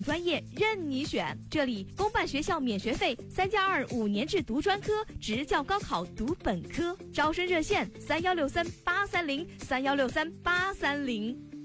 专业任你选。这里公办学校免学费，3+2 5年制读专科，职教高考读本科。招生热线：3163-830，3163-830。